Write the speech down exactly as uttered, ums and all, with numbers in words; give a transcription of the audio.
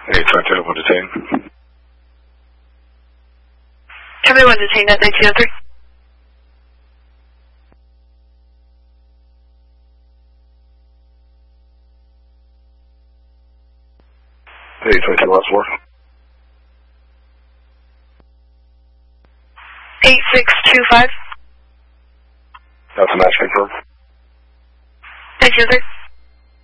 Hey, twenty-two, one detain. Charlie one detain at nineteen oh three. Hey, twenty-two, last four. eight six two five. That's a match confirmed. nineteen oh three.